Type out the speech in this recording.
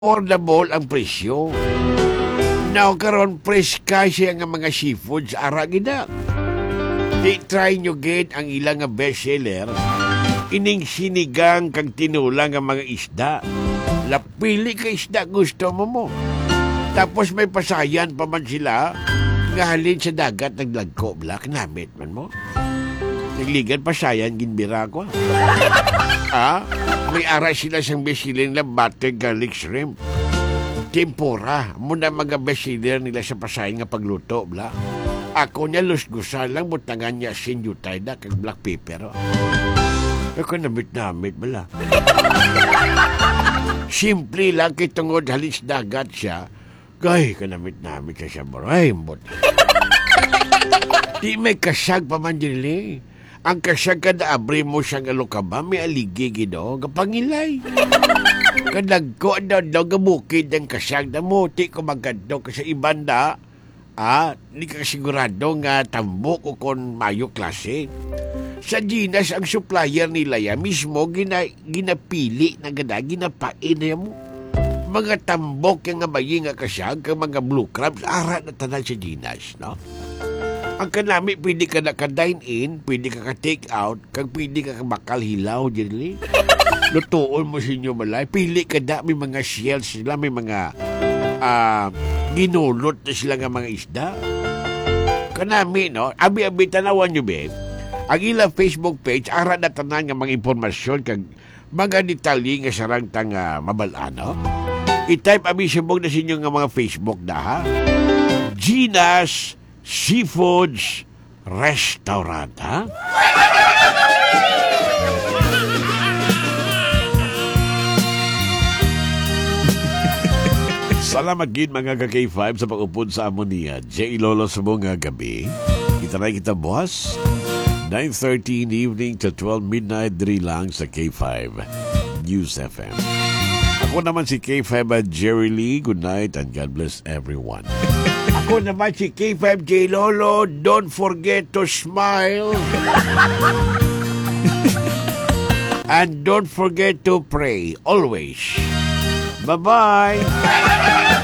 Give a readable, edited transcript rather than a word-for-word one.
affordable ang presyo. Now, karon fresh kasi ang mga seafoods ara gida. Di try nyo gid ang ilang nga bestseller. Ining sinigang kag tinulang ang mga isda. Lapili ka isda gusto mo. Tapos may pasayan pa man sila nga halin sa dagat naglagko black namit man mo. Nagligan pasayan ginbira ko. May ara sila sang bestseller na butter garlic shrimp. Tempura, muna mga bestseller nila sa pasayan nga pagluto bla. Ako niya lusgusan lang butangan niya sinjutay da kag black pepper. Ako namit bala. Simple lang kay tungod halis dagat siya. Gay, kanamit ka siya bro. Ay, mbot. Di may kasag pa man dili. Ang kasag kada abri mo siyang alukaba, may aligi gido, kapangilay. Kadagko daw gabukid ang kasag na mo, ti ko magkado ka sa ibanda. Di ka sigurado nga tambok o kon mayo klase. Sa Ginas, ang supplier nila ya mismo ginapili na gada, ginapain na mo. Mga tambok yung nga bayi nga kasyag, kang mga blue crabs, ara na tanan sa Ginas, no? Ang kanami, pwede ka na ka-dine-in, pwede ka ka-take out, kag pwede ka bakal hilaw, dili. Lutuon mo sa inyo malay. Pili ka na, may mga shells sila, may mga ginulot na sila nga mga isda. Kanami, no? Abi-abi, tanawan nyo, babe. Ang ilang Facebook page, ara na tanan nga mga impormasyon, kag mga detalye nga sarang tang mabalano. I-type abi subog na sa inyo nga mga Facebook na, ha? Ginas Seafoods Restaurant, ha? Salamat gid mga ka-K5 sa pag-upod sa amon niya. J. Lolo sa mga gabi. Kita boss. 9:30 in the evening to 12 midnight, diri lang sa K5 News FM. Ako naman si K5 at Jerry Lee. Good night and God bless everyone. Ako naman si K5 J. Lolo. Don't forget to smile. And don't forget to pray. Always. Bye-bye.